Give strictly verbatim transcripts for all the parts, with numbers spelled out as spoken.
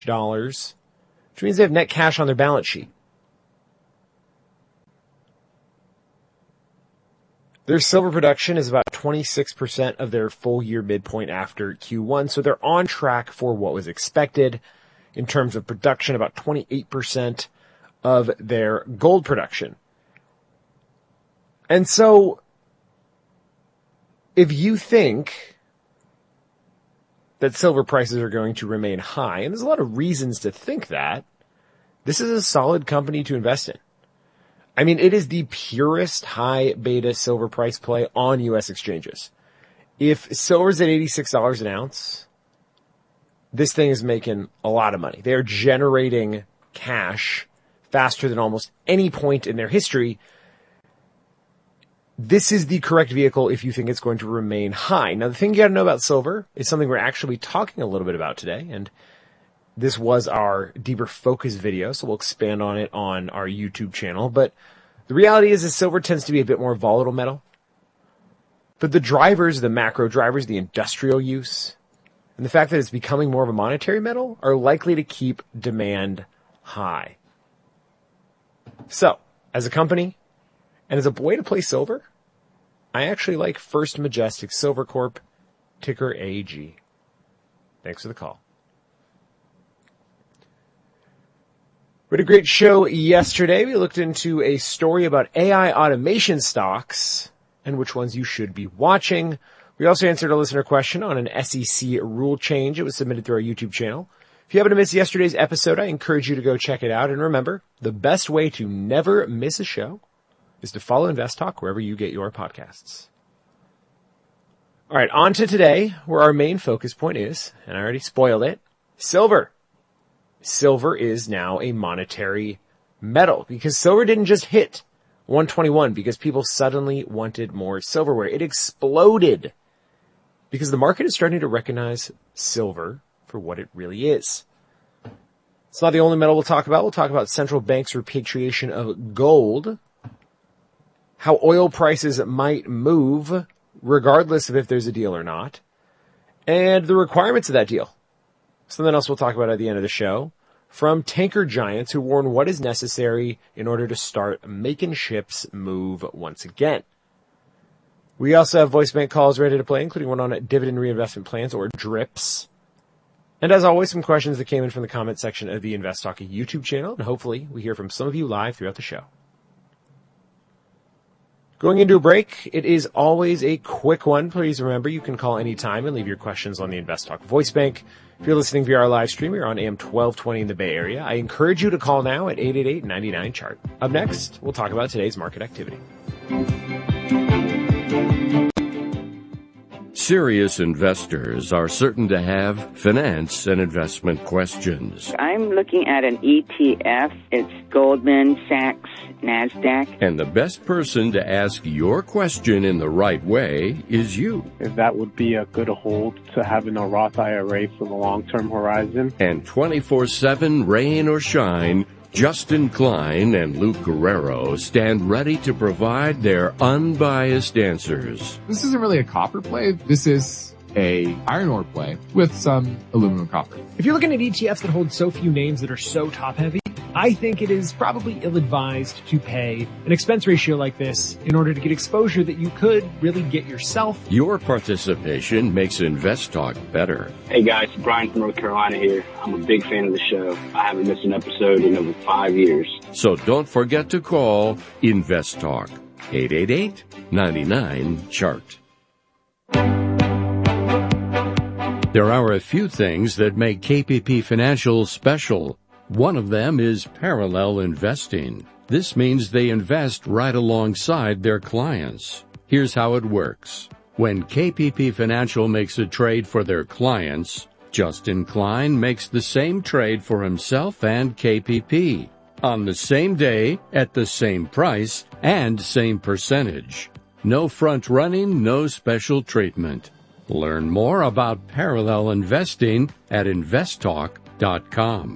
dollars, which means they have net cash on their balance sheet. Their silver production is about twenty-six percent of their full year midpoint after Q one, so they're on track for what was expected in terms of production, about twenty-eight percent of their gold production. And so, if you think that silver prices are going to remain high, and there's a lot of reasons to think that, this is a solid company to invest in. I mean, it is the purest high beta silver price play on U S exchanges. If silver's at eighty-six dollars an ounce, this thing is making a lot of money. They are generating cash faster than almost any point in their history. This is the correct vehicle if you think it's going to remain high. Now, the thing you got to know about silver is something we're actually talking a little bit about today, and this was our deeper focus video, so we'll expand on it on our YouTube channel. But the reality is that silver tends to be a bit more volatile metal. But the drivers, the macro drivers, the industrial use, and the fact that it's becoming more of a monetary metal are likely to keep demand high. So, as a company, and as a way to play silver, I actually like First Majestic Silver Corp, ticker A G. Thanks for the call. We had a great show yesterday. We looked into a story about A I automation stocks and which ones you should be watching. We also answered a listener question on an S E C rule change. It was submitted through our YouTube channel. If you happen to miss yesterday's episode, I encourage you to go check it out. And remember, the best way to never miss a show is to follow InvestTalk wherever you get your podcasts. All right, on to today, where our main focus point is, and I already spoiled it, silver. Silver is now a monetary metal because silver didn't just hit one twenty-one because people suddenly wanted more silverware. It exploded because the market is starting to recognize silver for what it really is. It's not the only metal we'll talk about. We'll talk about central banks' repatriation of gold, how oil prices might move regardless of if there's a deal or not, and the requirements of that deal. Something else we'll talk about at the end of the show from tanker giants who warn what is necessary in order to start making ships move once again. We also have voice bank calls ready to play, including one on dividend reinvestment plans or DRIPs. And as always, some questions that came in from the comment section of the InvestTalk YouTube channel, and hopefully we hear from some of you live throughout the show. Going into a break, it is always a quick one. Please remember, you can call anytime and leave your questions on the InvestTalk voice bank. If you're listening via our live stream, you're on A M twelve twenty in the Bay Area. I encourage you to call now at eight eight eight, nine nine, chart. Up next, we'll talk about today's market activity. Serious investors are certain to have finance and investment questions. I'm looking at an E T F. It's Goldman Sachs NASDAQ. And the best person to ask your question in the right way is you. If that would be a good hold to have in a Roth I R A for the long-term horizon. And twenty-four seven, rain or shine, Justin Klein and Luke Guerrero stand ready to provide their unbiased answers. This isn't really a copper play. This is a iron ore play with some aluminum copper. If you're looking at E T Fs that hold so few names that are so top heavy, I think it is probably ill-advised to pay an expense ratio like this in order to get exposure that you could really get yourself. Your participation makes InvestTalk better. Hey guys, Brian from North Carolina here. I'm a big fan of the show. I haven't missed an episode in over five years. So don't forget to call InvestTalk, eight eight eight, nine nine, chart. There are a few things that make K P P Financial special. One of them is parallel investing. This means they invest right alongside their clients. Here's how it works. When K P P Financial makes a trade for their clients, Justin Klein makes the same trade for himself and K P P on the same day, at the same price, and same percentage. No front running, no special treatment. Learn more about parallel investing at investtalk dot com.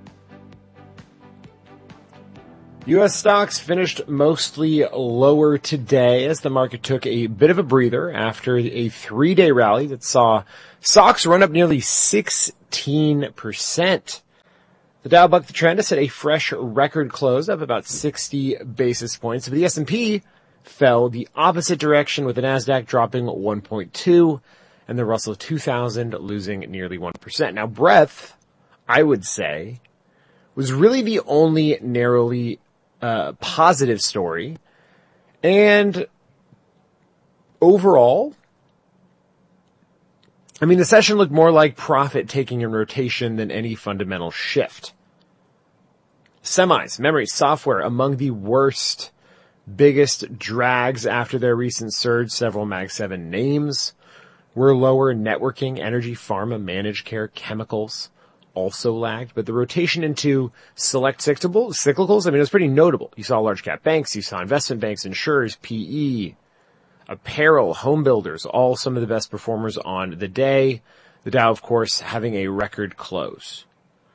U S stocks finished mostly lower today as the market took a bit of a breather after a three-day rally that saw stocks run up nearly sixteen percent. The Dow bucked the trend to set a fresh record close of about sixty basis points. But the S and P fell the opposite direction, with the Nasdaq dropping one point two and the Russell two thousand losing nearly one percent. Now, breadth, I would say, was really the only narrowly uh, positive story. And overall, I mean, the session looked more like profit taking in rotation than any fundamental shift. Semis, memory, software, among the worst, biggest drags after their recent surge. Several Mag seven names were lower. Networking, energy, pharma, managed care, chemicals also lagged. But the rotation into select cyclicals, I mean, it was pretty notable. You saw large cap banks, you saw investment banks, insurers, P E, apparel, home builders, all some of the best performers on the day. The Dow, of course, having a record close.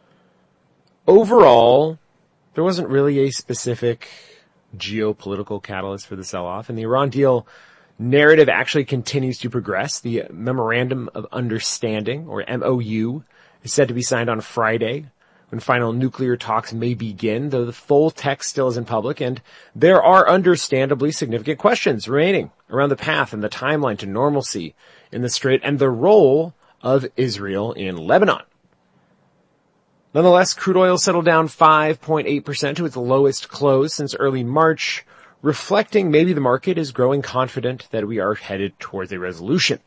Overall, there wasn't really a specific geopolitical catalyst for the sell-off, and the Iran deal narrative actually continues to progress. The Memorandum of Understanding, or M O U, is said to be signed on Friday, when final nuclear talks may begin, though the full text still isn't public, and there are understandably significant questions remaining around the path and the timeline to normalcy in the Strait and the role of Israel in Lebanon. Nonetheless, crude oil settled down five point eight percent to its lowest close since early March, reflecting maybe the market is growing confident that we are headed towards a resolution.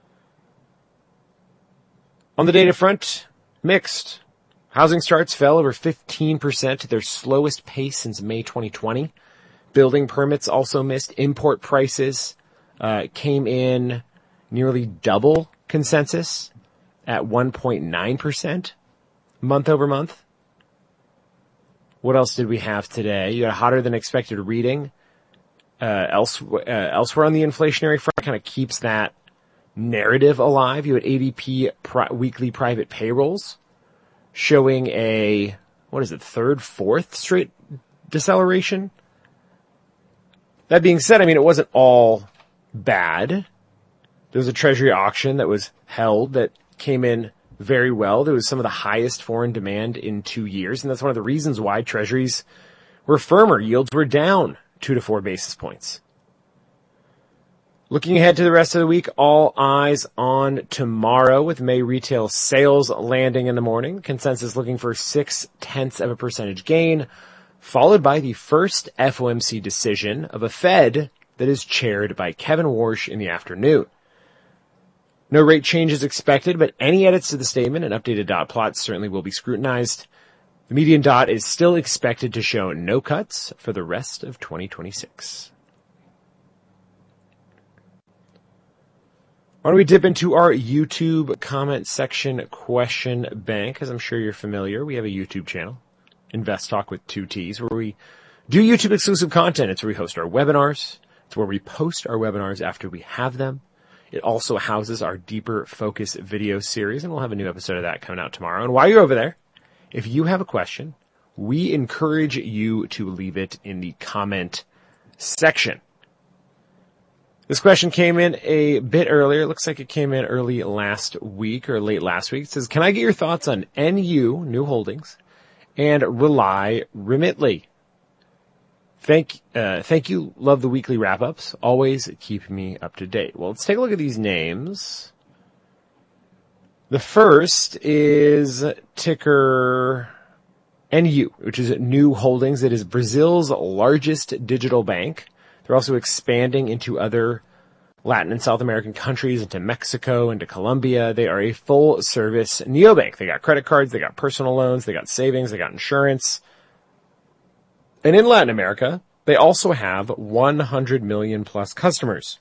On the data front, mixed. Housing starts fell over fifteen percent to their slowest pace since May twenty twenty. Building permits also missed. Import prices uh, came in nearly double consensus at one point nine percent month over month. What else did we have today? You got hotter than expected reading. Uh, else, uh, elsewhere on the inflationary front, kind of keeps that narrative alive. You had A D P pri- weekly private payrolls showing a, what is it, third, fourth straight deceleration. That being said, I mean, it wasn't all bad. There was a treasury auction that was held that came in very well. There was some of the highest foreign demand in two years, and that's one of the reasons why treasuries were firmer. Yields were down two to four basis points. Looking ahead to the rest of the week, all eyes on tomorrow with May retail sales landing in the morning. Consensus looking for six tenths of a percentage gain, followed by the first F O M C decision of a Fed that is chaired by Kevin Warsh in the afternoon. No rate changes expected, but any edits to the statement and updated dot plots certainly will be scrutinized. The median dot is still expected to show no cuts for the rest of twenty twenty-six. Why don't we dip into our YouTube comment section question bank? As I'm sure you're familiar, we have a YouTube channel, Invest Talk with two T's, where we do YouTube exclusive content. It's where we host our webinars. It's where we post our webinars after we have them. It also houses our deeper focus video series, and we'll have a new episode of that coming out tomorrow. And while you're over there, if you have a question, we encourage you to leave it in the comment section. This question came in a bit earlier. It looks like it came in early last week or late last week. It says, can I get your thoughts on N U, New Holdings, and Rely Remitly? Thank, uh, thank you. Love the weekly wrap-ups. Always keep me up to date. Well, let's take a look at these names. The first is ticker N U, which is New Holdings. It is Brazil's largest digital bank. They're also expanding into other Latin and South American countries, into Mexico, into Colombia. They are a full-service neobank. They got credit cards, they got personal loans, they got savings, they got insurance. And in Latin America, they also have one hundred million plus customers.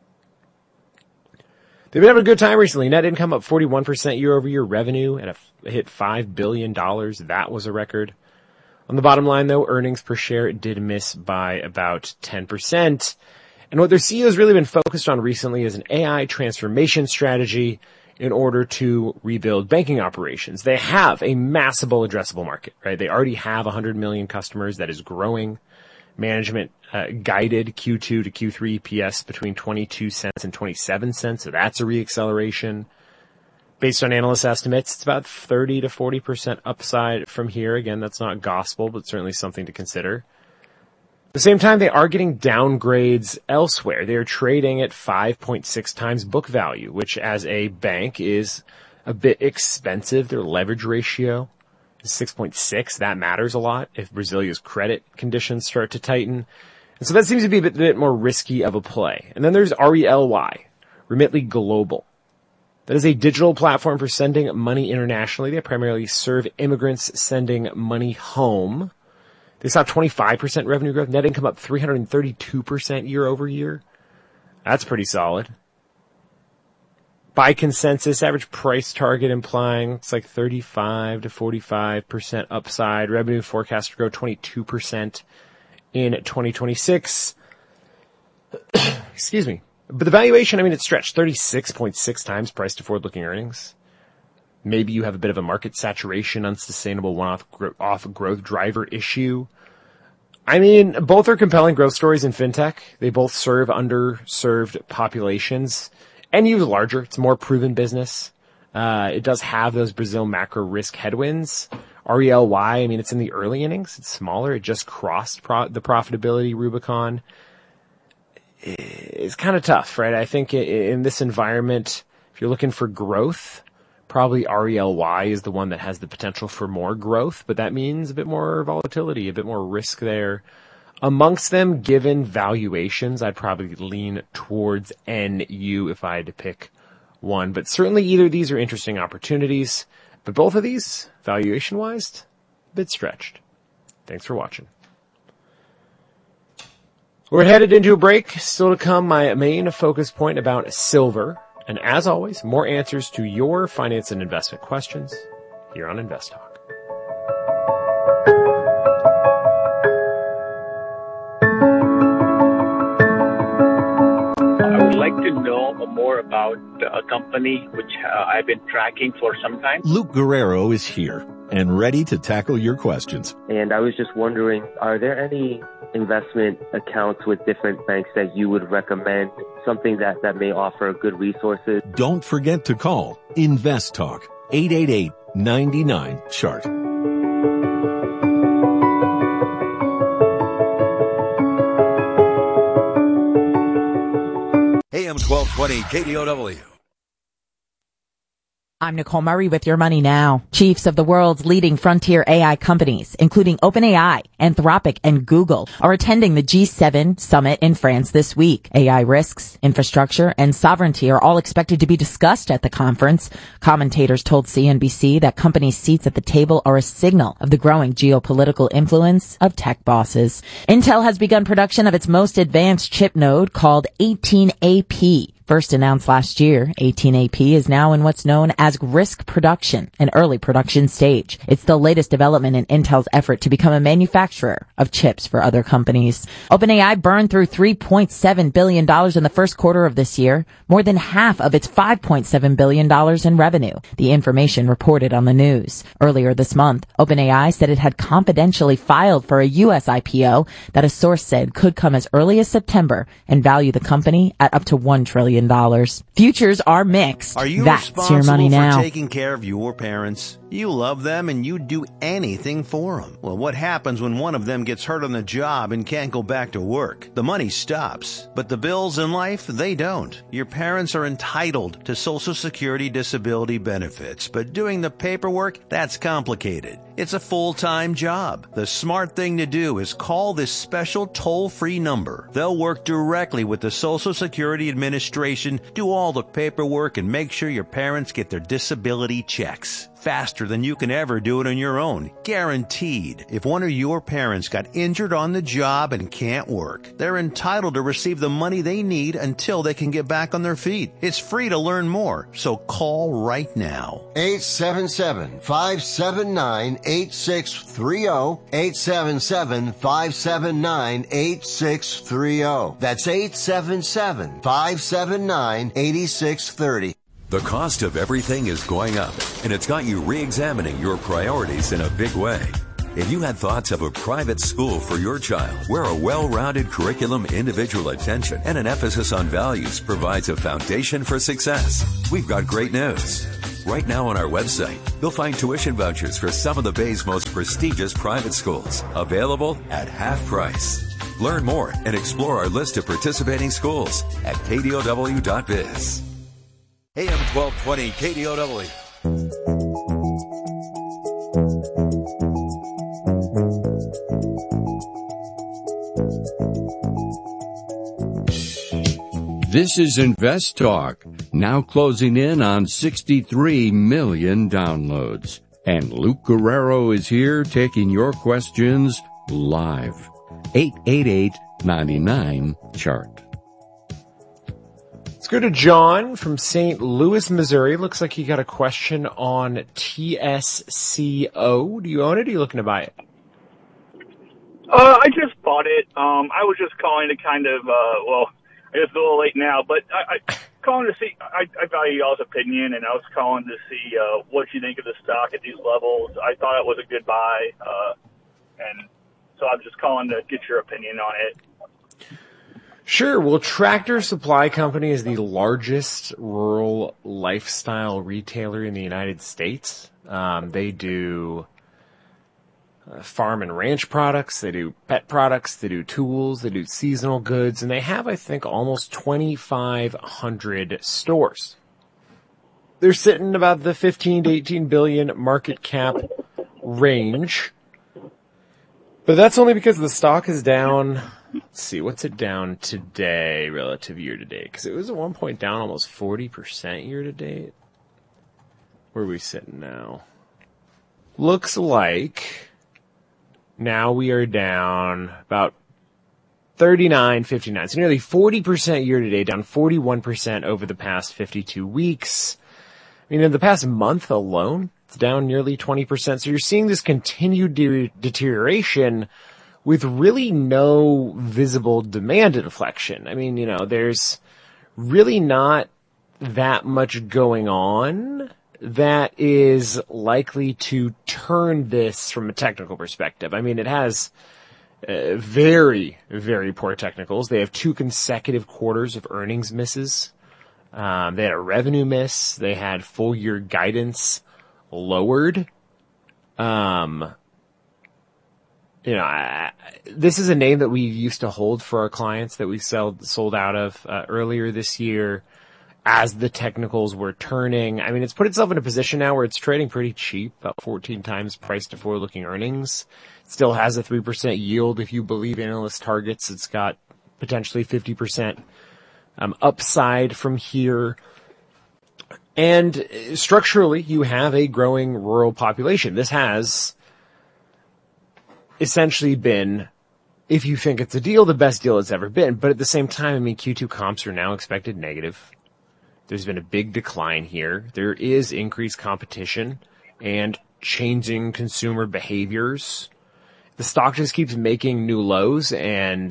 They've been having a good time recently. Net income up forty-one percent year over year. Revenue at a hit five billion dollars. That was a record. On the bottom line, though, earnings per share did miss by about ten percent. And what their C E O has really been focused on recently is an A I transformation strategy in order to rebuild banking operations. They have a massive addressable market, right? They already have one hundred million customers that is growing. Management uh, guided Q two to Q three E P S between twenty-two cents and twenty-seven cents, so that's a reacceleration. Based on analyst estimates, it's about thirty to forty percent upside from here. Again, that's not gospel, but certainly something to consider. At the same time, they are getting downgrades elsewhere. They are trading at five point six times book value, which as a bank is a bit expensive. Their leverage ratio is six point six. That matters a lot if Brazilia's credit conditions start to tighten. And so that seems to be a bit, bit more risky of a play. And then there's R E L Y, Remitly Global. That is a digital platform for sending money internationally. They primarily serve immigrants sending money home. They saw twenty-five percent revenue growth, net income up three hundred thirty-two percent year over year. That's pretty solid. By consensus, average price target implying it's like thirty-five to forty-five percent upside. Revenue forecast to grow twenty-two percent in twenty twenty-six. Excuse me. But the valuation, I mean, it's stretched thirty-six point six times price to forward-looking earnings. Maybe you have a bit of a market saturation, unsustainable one-off gro- off growth driver issue. I mean, both are compelling growth stories in fintech. They both serve underserved populations and use larger. It's a more proven business. Uh, it does have those Brazil macro risk headwinds. R E L Y, I mean, it's in the early innings. It's smaller. It just crossed pro- the profitability Rubicon. It's kind of tough, right? I think in this environment, if you're looking for growth, probably R E L Y is the one that has the potential for more growth, but that means a bit more volatility, a bit more risk there. Amongst them, given valuations, I'd probably lean towards N U if I had to pick one, but certainly either of these are interesting opportunities, but both of these, valuation-wise, a bit stretched. Thanks for watching. We're headed into a break. Still to come, my main focus point about silver. And as always, more answers to your finance and investment questions here on Invest Talk. I would like to know more about a company which uh, I've been tracking for some time. Luke Guerrero is here and ready to tackle your questions. And I was just wondering, are there any investment accounts with different banks that you would recommend, something that, that may offer good resources? Don't forget to call Invest Talk, eight eight eight, nine nine, chart. A M twelve twenty K D O W. I'm Nicole Murray with Your Money Now. Chiefs of the world's leading frontier A I companies, including OpenAI, Anthropic, and Google, are attending the G seven summit in France this week. A I risks, infrastructure, and sovereignty are all expected to be discussed at the conference. Commentators told C N B C that companies' seats at the table are a signal of the growing geopolitical influence of tech bosses. Intel has begun production of its most advanced chip node called eighteen A P. First announced last year, eighteen A P is now in what's known as risk production, an early production stage. It's the latest development in Intel's effort to become a manufacturer of chips for other companies. OpenAI burned through three point seven billion dollars in the first quarter of this year, more than half of its five point seven billion dollars in revenue, the information reported on the news. Earlier this month, OpenAI said it had confidentially filed for a U S I P O that a source said could come as early as September and value the company at up to one trillion dollars. Futures are mixed. Are you That's responsible your money now. for taking care of your parents? You love them and you'd do anything for them. Well, what happens when one of them gets hurt on the job and can't go back to work? The money stops, but the bills in life, they don't. Your parents are entitled to Social Security disability benefits, but doing the paperwork, that's complicated. It's a full-time job. The smart thing to do is call this special toll-free number. They'll work directly with the Social Security Administration, do all the paperwork, and make sure your parents get their disability checks. Faster than you can ever do it on your own. Guaranteed. If one of your parents got injured on the job and can't work, they're entitled to receive the money they need until they can get back on their feet. It's free to learn more, so call right now. eight seven seven, five seven nine, eight six three zero. eight seven seven, five seven nine, eight six three zero. That's eight seven seven, five seven nine, eight six three zero. The cost of everything is going up, and it's got you re-examining your priorities in a big way. If you had thoughts of a private school for your child, where a well-rounded curriculum, individual attention, and an emphasis on values provides a foundation for success, we've got great news. Right now on our website, you'll find tuition vouchers for some of the Bay's most prestigious private schools, available at half price. Learn more and explore our list of participating schools at K D O W dot biz. A M twelve twenty K D O W. This is Invest Talk, now closing in on sixty-three million downloads. And Luke Guerrero is here taking your questions live. eight eight eight, nine nine, chart. Let's go to John from Saint Louis, Missouri. Looks like he got a question on T S C O. Do you own it or are you looking to buy it? Uh, I just bought it. Um, I was just calling to kind of, uh, well, I guess it's a little late now, but I, I calling to see, I, I value y'all's opinion, and I was calling to see, uh, what you think of the stock at these levels. I thought it was a good buy, uh, and so I'm just calling to get your opinion on it. Sure. Well, Tractor Supply Company is the largest rural lifestyle retailer in the United States. Um, they do uh, farm and ranch products. They do pet products. They do tools. They do seasonal goods. And they have, I think, almost twenty-five hundred stores. They're sitting about the fifteen to eighteen billion market cap range. But that's only because the stock is down. Let's see, what's it down today relative year to date? Because it was at one point down almost forty percent year to date. Where are we sitting now? Looks like now we are down about thirty-nine fifty-nine. So nearly forty percent year to date, down forty-one percent over the past fifty-two weeks. I mean, in the past month alone, it's down nearly twenty percent. So you're seeing this continued de- deterioration with really no visible demand inflection. I mean, you know, there's really not that much going on that is likely to turn this from a technical perspective. I mean, it has uh, very, very poor technicals. They have two consecutive quarters of earnings misses. Um, they had a revenue miss. They had full year guidance lowered. Um, You know, I, this is a name that we used to hold for our clients that we sold, sold out of uh, earlier this year as the technicals were turning. I mean, it's put itself in a position now where it's trading pretty cheap, about fourteen times price to forward-looking earnings. It still has a three percent yield. If you believe analyst targets, it's got potentially fifty percent um, upside from here. And structurally, you have a growing rural population. This has essentially been, if you think it's a deal, the best deal it's ever been. But at the same time, I mean, Q two comps are now expected negative. There's been a big decline here. There is increased competition and changing consumer behaviors. The stock just keeps making new lows, and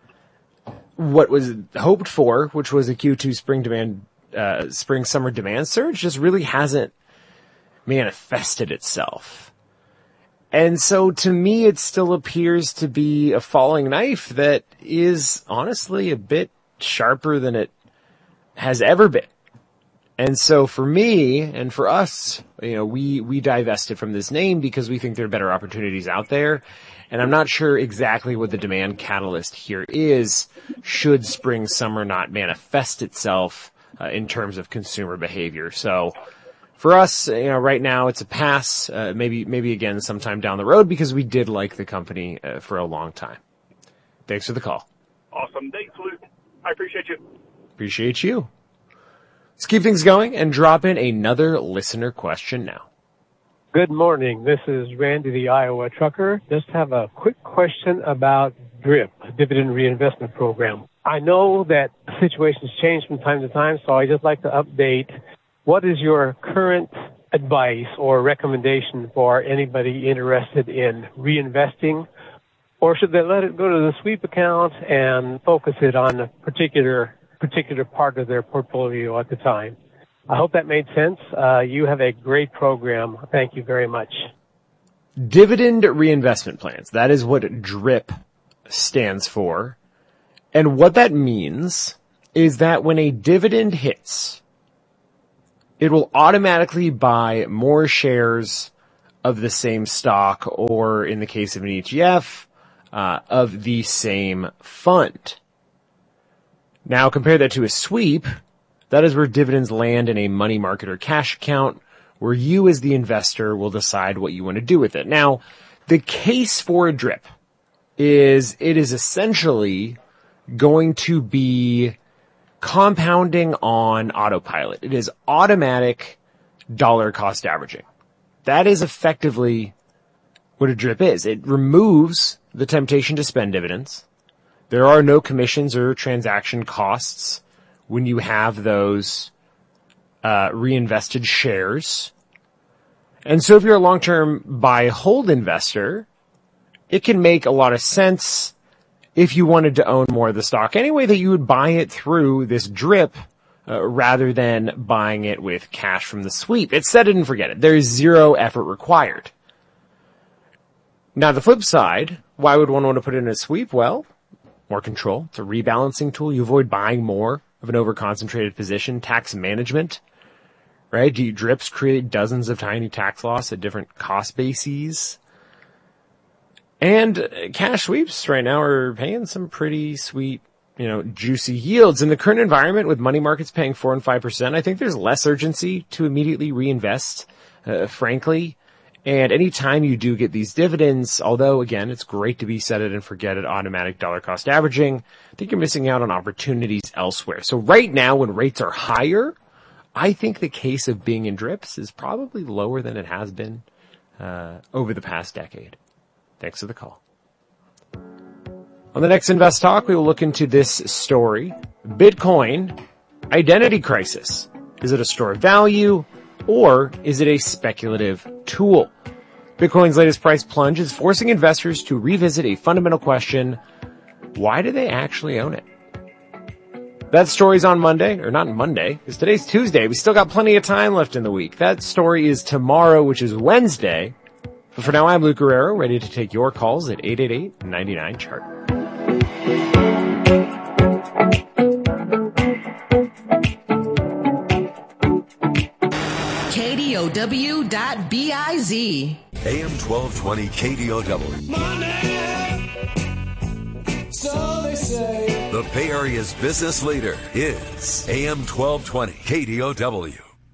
what was hoped for, which was a Q two spring demand, uh, spring summer demand surge, just really hasn't manifested itself. And so to me, it still appears to be a falling knife that is honestly a bit sharper than it has ever been. And so for me and for us, you know, we, we divested from this name because we think there are better opportunities out there. And I'm not sure exactly what the demand catalyst here is should spring summer not manifest itself uh, in terms of consumer behavior. So for us, you know, right now it's a pass, uh, maybe, maybe again sometime down the road because we did like the company uh, for a long time. Thanks for the call. Awesome. Thanks, Luke. I appreciate you. Appreciate you. Let's keep things going and drop in another listener question now. Good morning. This is Randy, the Iowa trucker. Just have a quick question about DRIP, Dividend Reinvestment Program. I know that situations change from time to time, so I just like to update. What is your current advice or recommendation for anybody interested in reinvesting? Or should they let it go to the sweep account and focus it on a particular particular part of their portfolio at the time? I hope that made sense. Uh, you have a great program. Thank you very much. dividend reinvestment plans. That is what DRIP stands for. And what that means is that when a dividend hits, it will automatically buy more shares of the same stock, or in the case of an E T F, uh, of the same fund. Now compare that to a sweep. That is where dividends land in a money market or cash account, where you as the investor will decide what you want to do with it. Now, the case for a DRIP is it is essentially going to be compounding on autopilot. It is automatic dollar cost averaging. That is effectively what a DRIP is. It removes the temptation to spend dividends. There are no commissions or transaction costs when you have those uh reinvested shares. And so if you're a long-term buy-hold investor, it can make a lot of sense if you wanted to own more of the stock anyway, that you would buy it through this DRIP uh, rather than buying it with cash from the sweep. It's set it and forget it. There is zero effort required. Now, the flip side, why would one want to put it in a sweep? Well, more control. It's a rebalancing tool. You avoid buying more of an over-concentrated position. Tax management, right? DRIPs create dozens of tiny tax loss at different cost bases. And cash sweeps right now are paying some pretty sweet, you know, juicy yields. In the current environment with money markets paying four and five percent, I think there's less urgency to immediately reinvest, uh, frankly. And anytime you do get these dividends, although again, it's great to be set it and forget it automatic dollar cost averaging, I think you're missing out on opportunities elsewhere. So right now when rates are higher, I think the case of being in DRIPs is probably lower than it has been, uh, over the past decade. Thanks for the call. On the next Invest Talk, we will look into this story. Bitcoin identity crisis. Is it a store of value or is it a speculative tool? Bitcoin's latest price plunge is forcing investors to revisit a fundamental question. Why do they actually own it? That story's on Monday, or not Monday, because today's Tuesday. We still got plenty of time left in the week. That story is tomorrow, which is Wednesday. But for now, I'm Luke Guerrero, ready to take your calls at eight eight eight, nine nine, C H A R T. K D O W dot B I Z. A M twelve twenty K D O W. Money, so they say. The Bay Area's business leader is A M twelve twenty K D O W.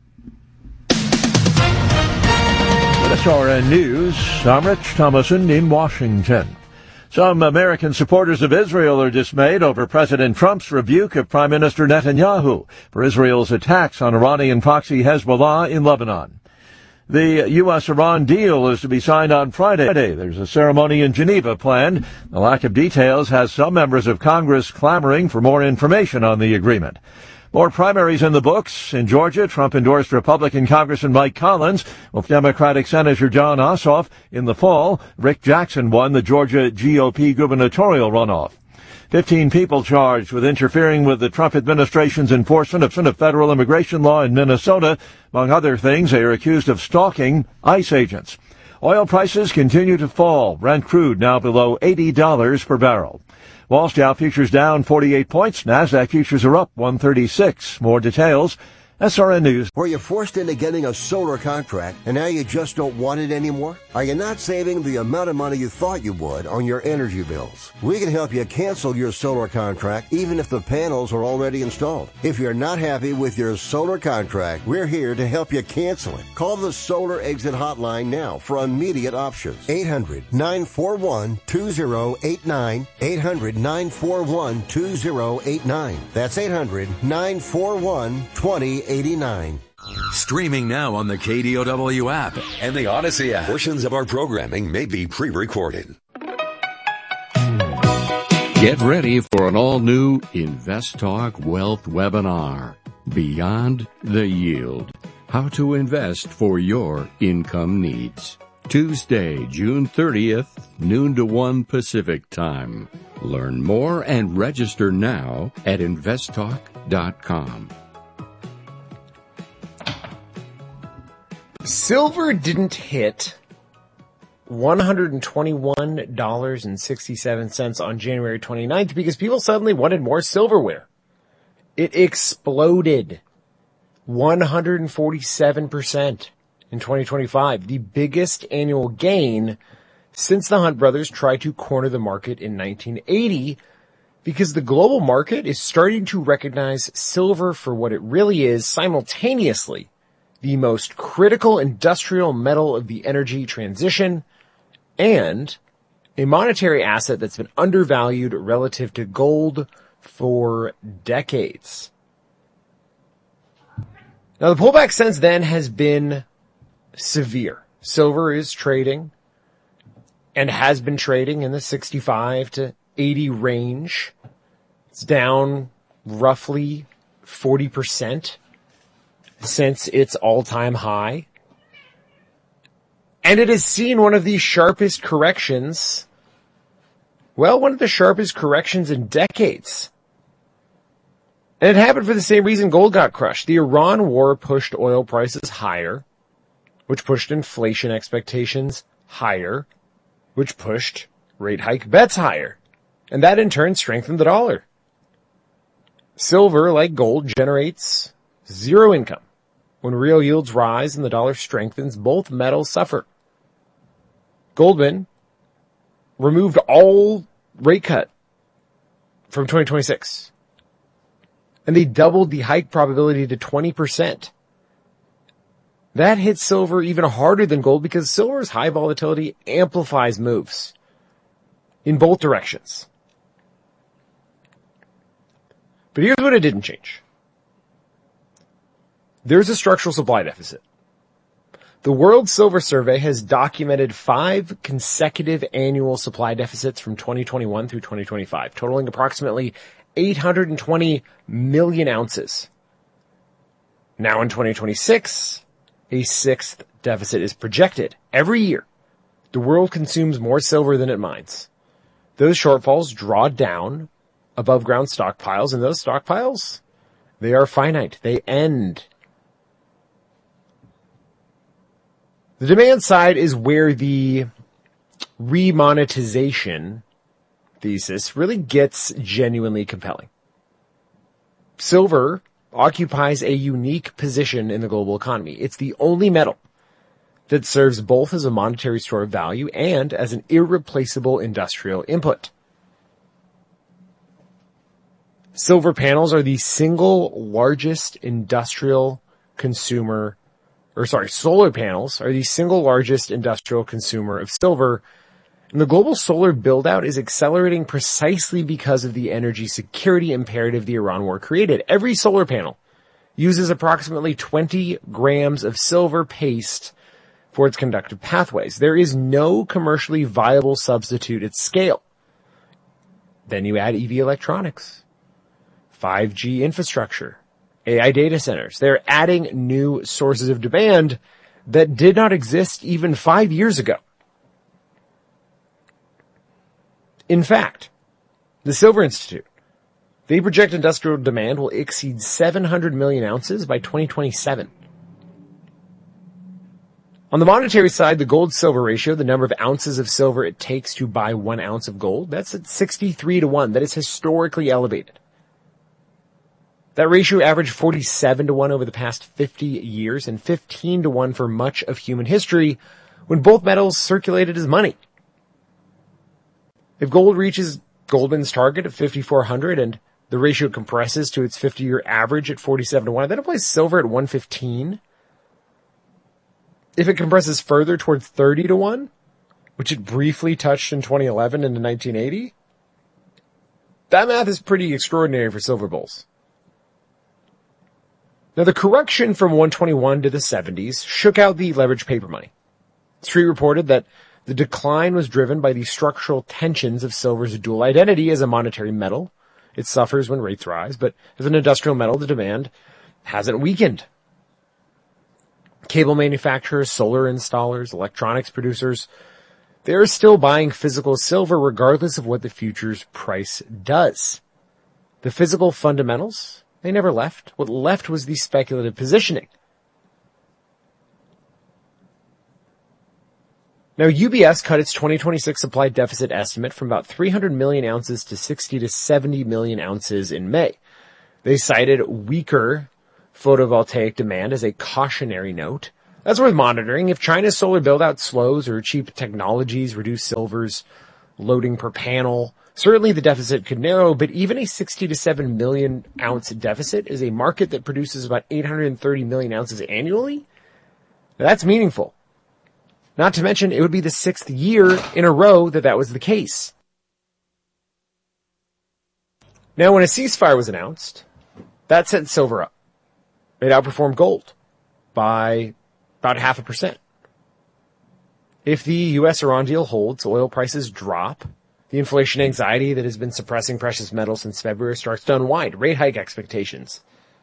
S R N News, I'm Rich Thomason in Washington. Some American supporters of Israel are dismayed over President Trump's rebuke of Prime Minister Netanyahu for Israel's attacks on Iranian proxy Hezbollah in Lebanon. The U S Iran deal is to be signed on Friday. There's a ceremony in Geneva planned. The lack of details has some members of Congress clamoring for more information on the agreement. More primaries in the books. In Georgia, Trump endorsed Republican Congressman Mike Collins with Democratic Senator John Ossoff. In the fall, Rick Jackson won the Georgia G O P gubernatorial runoff. Fifteen people charged with interfering with the Trump administration's enforcement of federal immigration law in Minnesota. Among other things, they are accused of stalking ICE agents. Oil prices continue to fall. Brent crude now below eighty dollars per barrel. Wall Street futures down forty-eight points. NASDAQ futures are up one thirty-six. More details. S R N News. Were you forced into getting a solar contract and now you just don't want it anymore? Are you not saving the amount of money you thought you would on your energy bills? We can help you cancel your solar contract even if the panels are already installed. If you're not happy with your solar contract, we're here to help you cancel it. Call the Solar Exit Hotline now for immediate options. eight hundred, nine four one, two zero eight nine. eight hundred, nine four one, two zero eight nine. That's eight hundred, nine four one, two zero eight nine. Streaming now on the K D O W app and the Odyssey app. Portions of our programming may be pre-recorded. Get ready for an all-new Invest Talk Wealth webinar, Beyond the Yield. How to invest for your income needs. Tuesday, June thirtieth, noon to one Pacific Time. Learn more and register now at invest talk dot com. Silver didn't hit one hundred twenty-one dollars and sixty-seven cents on January twenty-ninth because people suddenly wanted more silverware. It exploded one hundred forty-seven percent in twenty twenty-five, the biggest annual gain since the Hunt brothers tried to corner the market in nineteen eighty, because the global market is starting to recognize silver for what it really is, simultaneously the most critical industrial metal of the energy transition and a monetary asset that's been undervalued relative to gold for decades. Now, the pullback since then has been severe. Silver is trading and has been trading in the sixty-five to eighty range. It's down roughly forty percent since its all-time high. And it has seen one of the sharpest corrections, well, one of the sharpest corrections in decades. And it happened for the same reason gold got crushed. The Iran war pushed oil prices higher, which pushed inflation expectations higher, which pushed rate hike bets higher. And that in turn strengthened the dollar. Silver, like gold, generates zero income. When real yields rise and the dollar strengthens, both metals suffer. Goldman removed all rate cut from twenty twenty-six. And they doubled the hike probability to twenty percent. That hits silver even harder than gold because silver's high volatility amplifies moves in both directions. But here's what it didn't change. There's a structural supply deficit. The World Silver Survey has documented five consecutive annual supply deficits from twenty twenty-one through twenty twenty-five, totaling approximately eight hundred twenty million ounces. Now in twenty twenty-six, a sixth deficit is projected. Every year, the world consumes more silver than it mines. Those shortfalls draw down above ground stockpiles, and those stockpiles, they are finite. They end. The demand side is where the remonetization thesis really gets genuinely compelling. Silver occupies a unique position in the global economy. It's the only metal that serves both as a monetary store of value and as an irreplaceable industrial input. Silver panels are the single largest industrial consumer, or sorry, solar panels are the single largest industrial consumer of silver. And the global solar build-out is accelerating precisely because of the energy security imperative the Iran war created. Every solar panel uses approximately twenty grams of silver paste for its conductive pathways. There is no commercially viable substitute at scale. Then you add E V electronics, five G infrastructure, A I data centers. They're adding new sources of demand that did not exist even five years ago. In fact, the Silver Institute, they project industrial demand will exceed seven hundred million ounces by twenty twenty-seven. On the monetary side, the gold-silver ratio, the number of ounces of silver it takes to buy one ounce of gold, that's at sixty-three to one. That is historically elevated. That ratio averaged forty-seven to one over the past fifty years and fifteen to one for much of human history when both metals circulated as money. If gold reaches Goldman's target of fifty-four hundred and the ratio compresses to its fifty-year average at forty-seven to one, that applies silver at one fifteen. If it compresses further towards thirty to one, which it briefly touched in twenty eleven into nineteen eighty, that math is pretty extraordinary for silver bulls. Now, the correction from one twenty-one to the seventies shook out the leveraged paper money. Street reported that the decline was driven by the structural tensions of silver's dual identity as a monetary metal. It suffers when rates rise, but as an industrial metal, the demand hasn't weakened. Cable manufacturers, solar installers, electronics producers, they're still buying physical silver regardless of what the future's price does. The physical fundamentals, they never left. What left was the speculative positioning. Now, U B S cut its twenty twenty-six supply deficit estimate from about three hundred million ounces to sixty to seventy million ounces in May. They cited weaker photovoltaic demand as a cautionary note. That's worth monitoring. If China's solar build-out slows or cheap technologies reduce silver's loading per panel, certainly the deficit could narrow, but even a sixty to seven million ounce deficit is a market that produces about eight hundred thirty million ounces annually. Now, that's meaningful. Not to mention, it would be the sixth year in a row that that was the case. Now, when a ceasefire was announced, that sent silver up. It outperformed gold by about half a percent. If the U S Iran deal holds, oil prices drop. The inflation anxiety that has been suppressing precious metals since February starts to unwind. Rate hike expectations,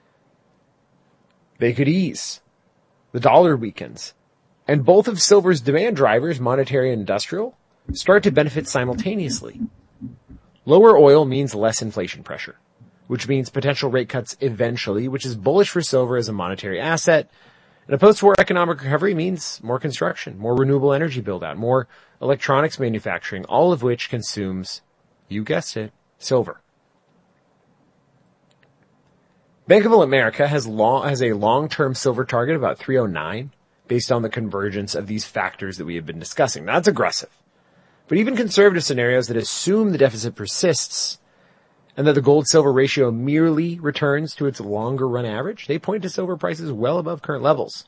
they could ease. The dollar weakens. And both of silver's demand drivers, monetary and industrial, start to benefit simultaneously. Lower oil means less inflation pressure, which means potential rate cuts eventually, which is bullish for silver as a monetary asset. And a post-war economic recovery means more construction, more renewable energy build-out, more electronics manufacturing, all of which consumes, you guessed it, silver. Bank of America has, long, has a long-term silver target of about three oh nine based on the convergence of these factors that we have been discussing. That's aggressive. But even conservative scenarios that assume the deficit persists and that the gold-silver ratio merely returns to its longer-run average, they point to silver prices well above current levels.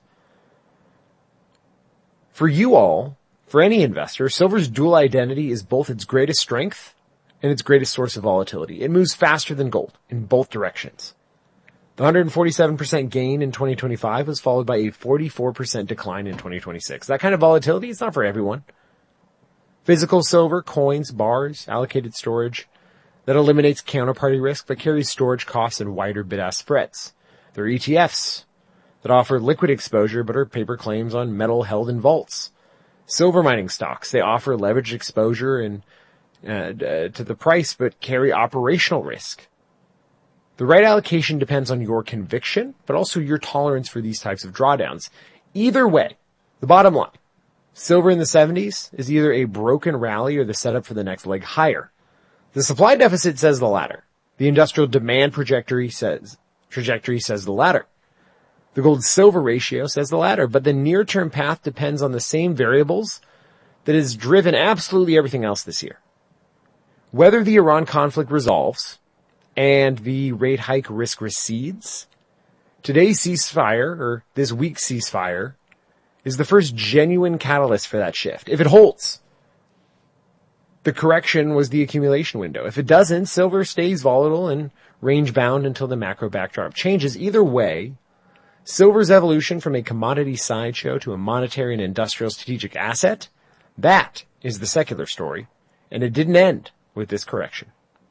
For you all, for any investor, silver's dual identity is both its greatest strength and its greatest source of volatility. It moves faster than gold in both directions. The one hundred forty-seven percent gain in twenty twenty-five was followed by a forty-four percent decline in twenty twenty-six. That kind of volatility is not for everyone. Physical silver, coins, bars, allocated storage, that eliminates counterparty risk but carries storage costs and wider bid-ask spreads. There are E T Fs that offer liquid exposure but are paper claims on metal held in vaults. Silver mining stocks, they offer leveraged exposure and uh, uh, to the price but carry operational risk. The right allocation depends on your conviction, but also your tolerance for these types of drawdowns. Either way, the bottom line, silver in the seventies is either a broken rally or the setup for the next leg higher. The supply deficit says the latter. The industrial demand trajectory says, trajectory says the latter. The gold-silver ratio says the latter, but the near-term path depends on the same variables that has driven absolutely everything else this year. Whether the Iran conflict resolves and the rate hike risk recedes, today's ceasefire, or this week's ceasefire, is the first genuine catalyst for that shift. If it holds, the correction was the accumulation window. If it doesn't, silver stays volatile and range-bound until the macro backdrop changes. Either way, silver's evolution from a commodity sideshow to a monetary and industrial strategic asset, that is the secular story, and it didn't end with this correction.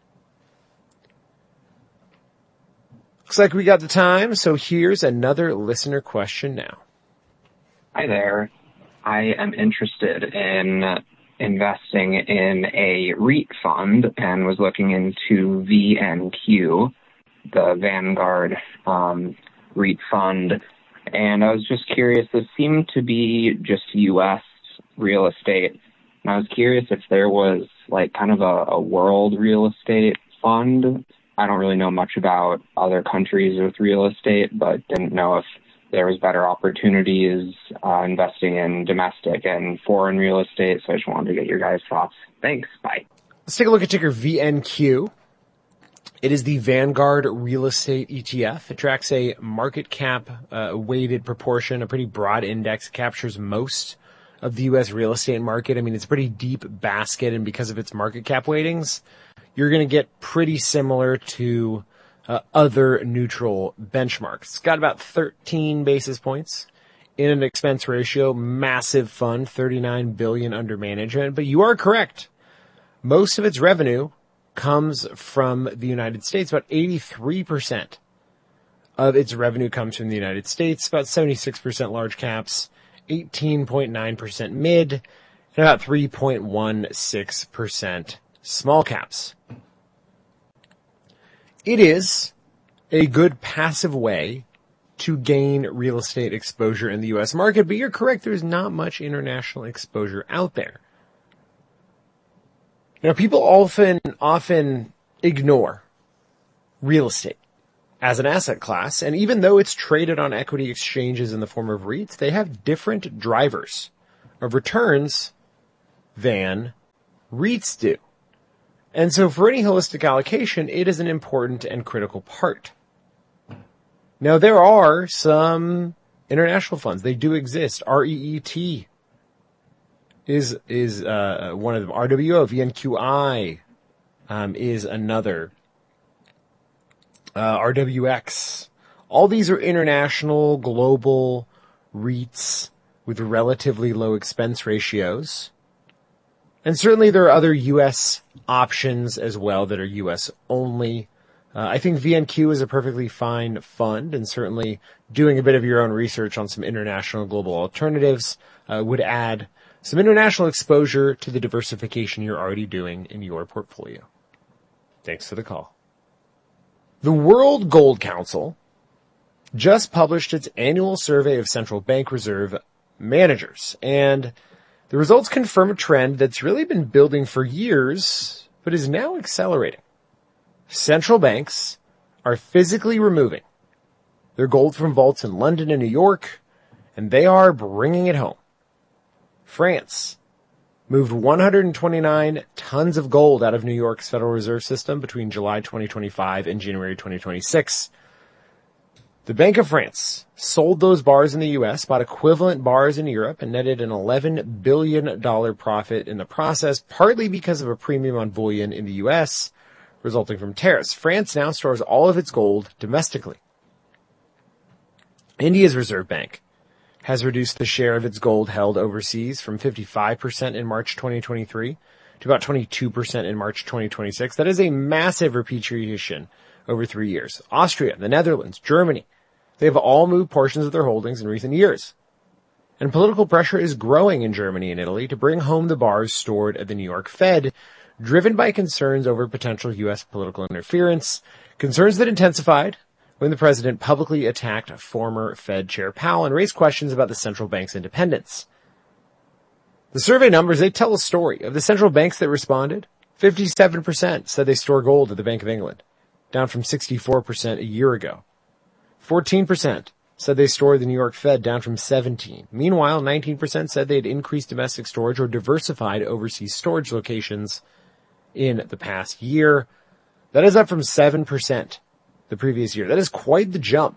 Looks like we got the time, so here's another listener question now. Hi there. I am interested in investing in a REIT fund and was looking into V N Q, the Vanguard um, REIT fund. And I was just curious, this seemed to be just U S real estate. And I was curious if there was like kind of a, a world real estate fund. I don't really know much about other countries with real estate, but didn't know if there was better opportunities uh, investing in domestic and foreign real estate. So I just wanted to get your guys' thoughts. Thanks. Bye. Let's take a look at ticker V N Q. It is the Vanguard Real Estate E T F. It tracks a market cap uh, weighted proportion, a pretty broad index. It captures most of the U S real estate market. I mean, it's a pretty deep basket, and because of its market cap weightings, you're going to get pretty similar to uh, other neutral benchmarks. It's got about thirteen basis points in an expense ratio, massive fund, thirty-nine billion dollars under management. But you are correct. Most of its revenue comes from the United States. About eighty-three percent of its revenue comes from the United States, about seventy-six percent large caps, eighteen point nine percent mid, and about three point one six percent small caps. It is a good passive way to gain real estate exposure in the U S market, but you're correct, there's not much international exposure out there. Now, people often, often ignore real estate as an asset class, and even though it's traded on equity exchanges in the form of REITs, they have different drivers of returns than REITs do. And so for any holistic allocation, it is an important and critical part. Now, there are some international funds. They do exist. R E E T is is uh, one of them. R W O, V N Q I um, is another. Uh, R W X. All these are international, global REITs with relatively low expense ratios. And certainly there are other U S options as well that are U S only. Uh, I think V N Q is a perfectly fine fund, and certainly doing a bit of your own research on some international global alternatives uh, would add some international exposure to the diversification you're already doing in your portfolio. Thanks for the call. The World Gold Council just published its annual survey of central bank reserve managers, and the results confirm a trend that's really been building for years, but is now accelerating. Central banks are physically removing their gold from vaults in London and New York, and they are bringing it home. France moved one hundred twenty-nine tons of gold out of New York's Federal Reserve System between July twenty twenty-five and January twenty twenty-six. The Bank of France sold those bars in the U S, bought equivalent bars in Europe, and netted an eleven billion dollars profit in the process, partly because of a premium on bullion in the U S resulting from tariffs. France now stores all of its gold domestically. India's Reserve Bank has reduced the share of its gold held overseas from fifty-five percent in March twenty twenty-three to about twenty-two percent in March twenty twenty-six. That is a massive repatriation over three years. Austria, the Netherlands, Germany, they have all moved portions of their holdings in recent years. And political pressure is growing in Germany and Italy to bring home the bars stored at the New York Fed, driven by concerns over potential U S political interference, concerns that intensified when the president publicly attacked former Fed Chair Powell and raised questions about the central bank's independence. The survey numbers, they tell a story. Of the central banks that responded, fifty-seven percent said they store gold at the Bank of England, down from sixty-four percent a year ago. fourteen percent said they store the New York Fed, down from seventeen. Meanwhile, nineteen percent said they had increased domestic storage or diversified overseas storage locations in the past year. That is up from seven percent the previous year. That is quite the jump.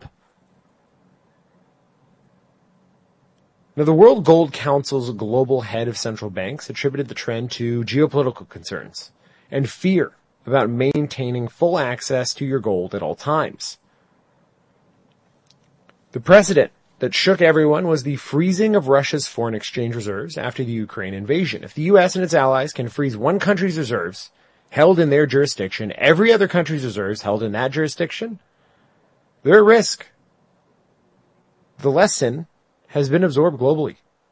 Now, the World Gold Council's global head of central banks attributed the trend to geopolitical concerns and fear about maintaining full access to your gold at all times. The precedent that shook everyone was the freezing of Russia's foreign exchange reserves after the Ukraine invasion. If the U S and its allies can freeze one country's reserves held in their jurisdiction, every other country's reserves held in that jurisdiction, they're at risk. The lesson has been absorbed globally.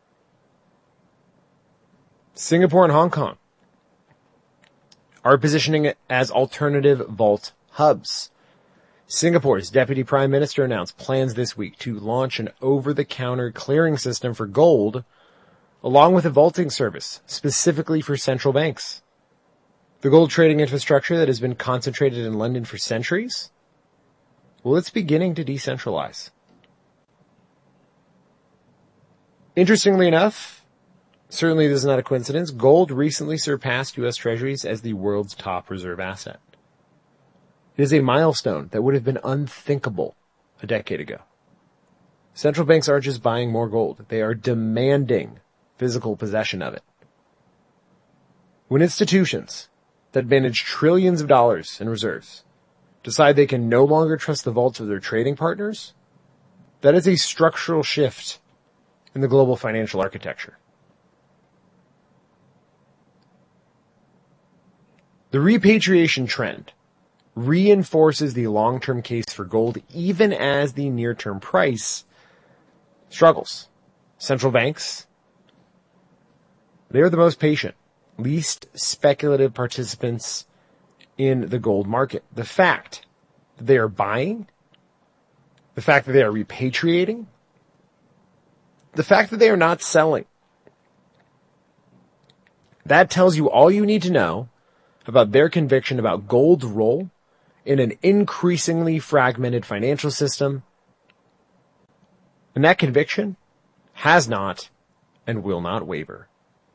Singapore and Hong Kong are positioning it as alternative vault hubs. Singapore's Deputy Prime Minister announced plans this week to launch an over-the-counter clearing system for gold, along with a vaulting service specifically for central banks. The gold trading infrastructure that has been concentrated in London for centuries, well, it's beginning to decentralize. Interestingly enough, certainly this is not a coincidence, gold recently surpassed U S Treasuries as the world's top reserve asset. It is a milestone that would have been unthinkable a decade ago. Central banks aren't just buying more gold, they are demanding physical possession of it. When institutions that manage trillions of dollars in reserves decide they can no longer trust the vaults of their trading partners, that is a structural shift in the global financial architecture. The repatriation trend reinforces the long-term case for gold even as the near-term price struggles. Central banks, they are the most patient, least speculative participants in the gold market. The fact that they are buying the fact that they are repatriating, the fact that they are not selling. That tells you all you need to know about their conviction about gold's role in an increasingly fragmented financial system. And that conviction has not and will not waver.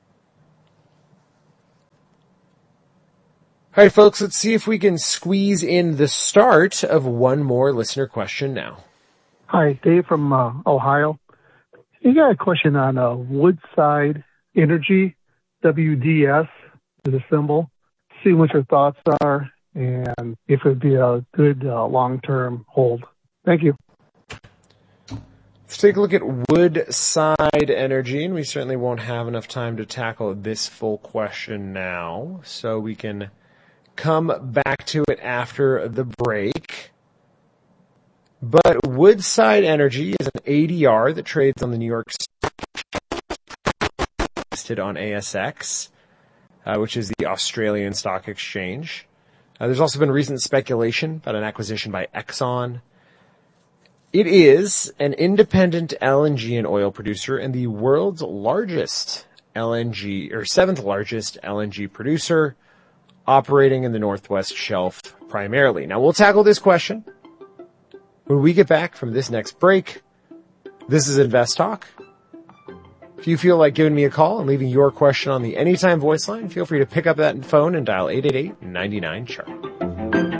All right, folks, let's see if we can squeeze in the start of one more listener question now. Hi, Dave from uh, Ohio. You got a question on uh, Woodside Energy, W D S is a symbol. See what your thoughts are and if it would be a good uh, long-term hold. Thank you. Let's take a look at Woodside Energy, and we certainly won't have enough time to tackle this full question now, so we can come back to it after the break. But Woodside Energy is an A D R that trades on the New York Stock Exchange, listed on A S X, uh, which is the Australian Stock Exchange. Uh, there's also been recent speculation about an acquisition by Exxon. It is an independent L N G and oil producer and the world's largest L N G, or seventh largest L N G producer, operating in the Northwest Shelf primarily. Now, we'll tackle this question when we get back from this next break. This is Invest Talk. If you feel like giving me a call and leaving your question on the Anytime voice line, feel free to pick up that phone and dial eight eight eight, nine nine, C H A R T.